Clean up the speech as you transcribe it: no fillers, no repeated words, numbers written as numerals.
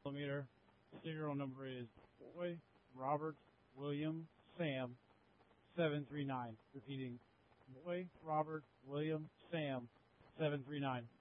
millimeter. Serial number is Boy Robert William Sam 739. Repeating, Boy Robert William Sam 739.